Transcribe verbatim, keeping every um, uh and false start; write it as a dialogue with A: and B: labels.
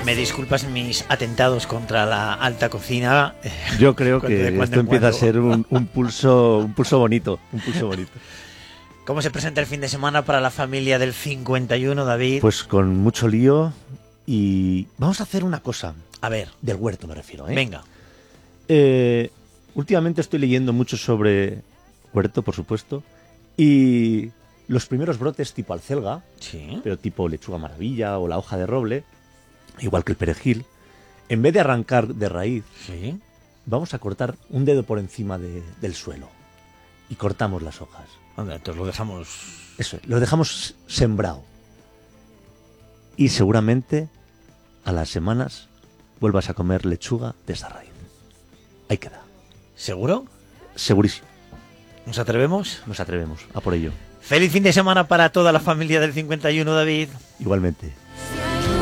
A: Me disculpas mis atentados contra la alta cocina.
B: Yo creo que esto empieza a ser un, un pulso, un pulso bonito, un pulso bonito.
A: ¿Cómo se presenta el fin de semana para la familia del cincuenta y uno, David?
B: Pues con mucho lío y vamos a hacer una cosa.
A: A ver.
B: Del huerto me refiero, ¿eh?
A: Venga.
B: Eh, últimamente estoy leyendo mucho sobre huerto, por supuesto, y los primeros brotes tipo alcelga,
A: sí,
B: pero tipo lechuga maravilla o la hoja de roble, igual que el perejil, en vez de arrancar de raíz,
A: sí,
B: vamos a cortar un dedo por encima de, del suelo y cortamos las hojas.
A: Anda, entonces lo dejamos...
B: Eso, lo dejamos sembrado. Y seguramente a las semanas vuelvas a comer lechuga de esa raíz. Ahí queda.
A: ¿Seguro?
B: Segurísimo.
A: ¿Nos atrevemos?
B: Nos atrevemos a por ello.
A: Feliz fin de semana para toda la familia del cincuenta y uno, David.
B: Igualmente.